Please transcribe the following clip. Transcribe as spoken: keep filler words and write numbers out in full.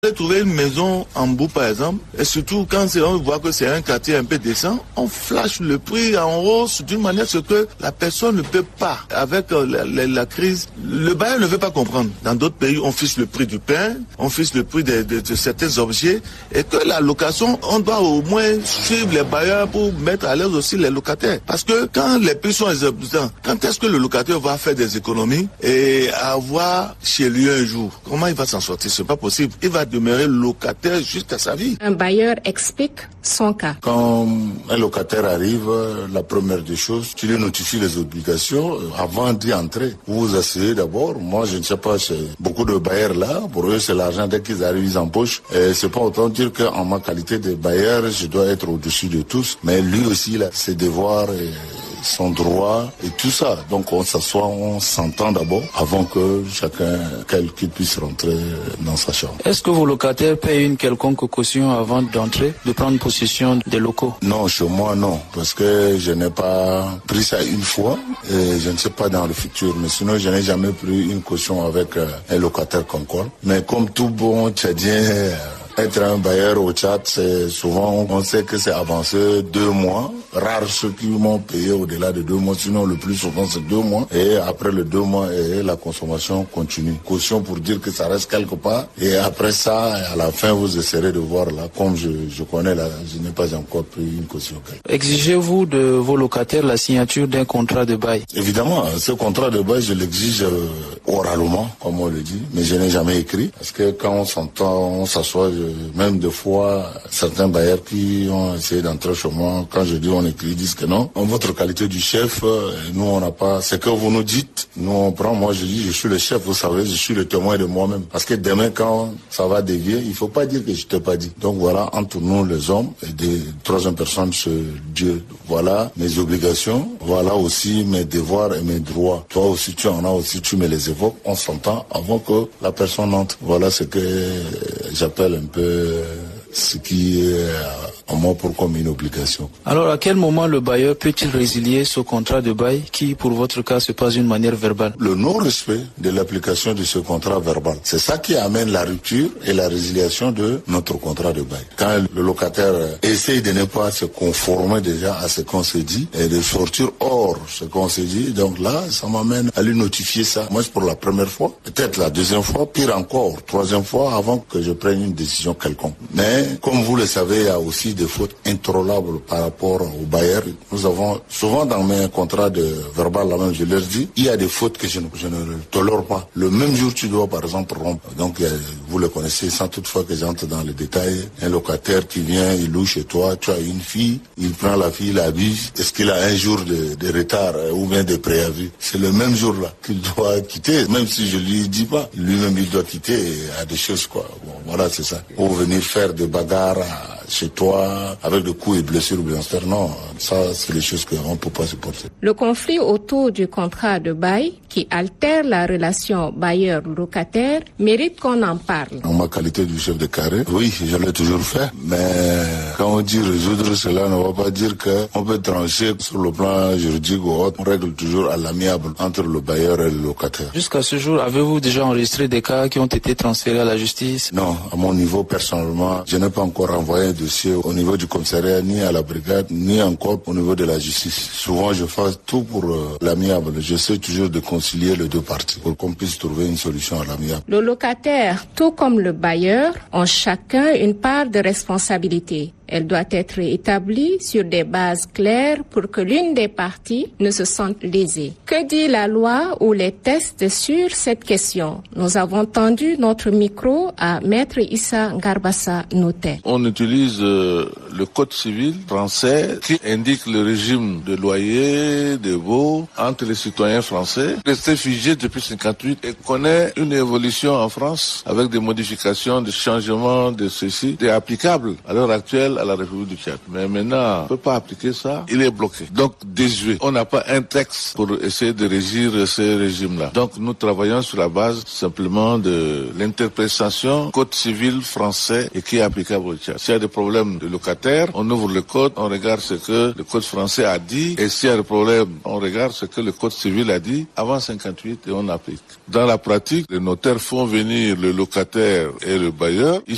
Trouver une maison en bout par exemple, et surtout quand on voit que c'est un quartier un peu décent, on flash le prix en hausse d'une manière ce que la personne ne peut pas. Avec la, la, la crise, le bailleur ne veut pas comprendre. Dans d'autres pays, on fixe le prix du pain, on fixe le prix de, de, de certains objets, et que la location, on doit au moins suivre les bailleurs pour mettre à l'aise aussi les locataires. Parce que quand les prix sont exorbitants, quand est-ce que le locataire va faire des économies et avoir chez lui un jour? Comment il va s'en sortir? C'est pas possible. Il va demeurer locataire jusqu'à sa vie. Un bailleur explique son cas. Quand un locataire arrive, la première des choses, tu lui notifies les obligations avant d'y entrer. Vous vous asseyez d'abord. Moi, je ne sais pas, c'est beaucoup de bailleurs là. Pour eux, c'est l'argent dès qu'ils arrivent, ils empochent. Et c'est pas autant dire qu'en ma qualité de bailleur, je dois être au-dessus de tous. Mais lui aussi, il a ses devoirs et son droit et tout ça. Donc on s'assoit, on s'entend d'abord avant que chacun, quelqu'un puisse rentrer dans sa chambre. Est-ce que vos locataires payent une quelconque caution avant d'entrer, de prendre possession des locaux? Non, chez moi non, parce que je n'ai pas pris ça une fois et je ne sais pas dans le futur. Mais sinon, je n'ai jamais pris une caution avec un locataire concord. Mais comme tout bon Tchadien, être un bailleur au Tchad, c'est souvent, on sait que c'est avancé deux mois. Rares ceux qui m'ont payé au-delà de deux mois, sinon le plus souvent c'est deux mois. Et après les deux mois, et la consommation continue. Caution pour dire que ça reste quelque part. Et après ça, à la fin, vous essaierez de voir là, comme je, je connais là, je n'ai pas encore pris une caution. Exigez-vous de vos locataires la signature d'un contrat de bail? Évidemment, ce contrat de bail, je l'exige euh, oralement, comme on le dit, mais je n'ai jamais écrit. Parce que quand on s'entend, on s'assoit, je, même des fois, certains bailleurs qui ont essayé d'entrer chez moi, quand je dis on écrit, ils disent que non. En votre qualité du chef, euh, nous on n'a pas, c'est que vous nous dites, nous on prend, moi je dis je suis le chef, vous savez, je suis le témoin de moi-même. Parce que demain quand ça va dévier, il faut pas dire que je t'ai pas dit. Donc voilà, entre nous les hommes et des troisième personnes, ce Dieu, voilà mes obligations, voilà aussi mes devoirs et mes droits. Toi aussi tu en as aussi, tu me les évoques, on s'entend avant que la personne entre. Voilà ce que j'appelle un peu ce qui est en moi pour comme une obligation. Alors à quel moment le bailleur peut-il résilier ce contrat de bail qui pour votre cas se passe d'une manière verbale? Le non-respect de l'application de ce contrat verbal, c'est ça qui amène la rupture et la résiliation de notre contrat de bail. Quand le locataire essaye de ne pas se conformer déjà à ce qu'on s'est dit et de sortir hors ce qu'on s'est dit, donc là ça m'amène à lui notifier ça. Moi c'est pour la première fois, peut-être la deuxième fois, pire encore, troisième fois avant que je prenne une décision quelconque. Mais comme vous le savez, il y a aussi des fautes intolérables par rapport aux bailleurs. Nous avons souvent dans mes contrats de verbal, là même je leur dis, il y a des fautes que je ne, je ne tolère pas. Le même jour, tu dois par exemple rompre. Donc vous le connaissez sans toutefois que j'entre dans les détails. Un locataire qui vient, il loue chez toi, tu as une fille, il prend la fille, il l'abuse. Est-ce qu'il a un jour de, de retard ou bien de préavis? C'est le même jour-là qu'il doit quitter, même si je lui dis pas. Lui-même, il doit quitter à des choses, quoi. Bon, voilà, c'est ça. Pour venir faire des bagarres chez toi, avec des coups et blessures ou bien sûr, non, ça c'est les choses qu'on ne peut pas supporter. Le conflit autour du contrat de bail qui altère la relation bailleur-locataire mérite qu'on en parle. En ma qualité du chef de carré, oui, je l'ai toujours fait, mais quand on dit résoudre cela, ne va pas dire qu'on peut trancher sur le plan juridique ou autre. On règle toujours à l'amiable entre le bailleur et le locataire. Jusqu'à ce jour, avez-vous déjà enregistré des cas qui ont été transférés à la justice? Non, à mon niveau personnellement, je n'ai pas encore envoyé un dossier au niveau du commissariat, ni à la brigade, ni encore au niveau de la justice. Souvent, je fais tout pour euh, l'amiable. J'essaie toujours de concilier les deux parties pour qu'on puisse trouver une solution à l'amiable. Le locataire, tout comme le bailleur, ont chacun une part de responsabilité. Elle doit être établie sur des bases claires pour que l'une des parties ne se sente lésée. Que dit la loi ou les textes sur cette question? Nous avons tendu notre micro à Maître Issa Ngarbassa Noté. On utilise euh, le code civil français qui indique le régime de loyer, de baux entre les citoyens français. Resté figé depuis cinquante-huit et connaît une évolution en France avec des modifications, des changements de ceci, est applicable à l'heure actuelle à la République du Tchad. Mais maintenant, on ne peut pas appliquer ça, il est bloqué. Donc, désuet. On n'a pas un texte pour essayer de régir ce régime-là. Donc, nous travaillons sur la base simplement de l'interprétation du code civil français et qui est applicable au Tchad. S'il y a des problèmes de locataires, on ouvre le code, on regarde ce que le code français a dit, et s'il y a des problèmes, on regarde ce que le code civil a dit avant cinquante-huit et on applique. Dans la pratique, les notaires font venir le locataire et le bailleur. Ils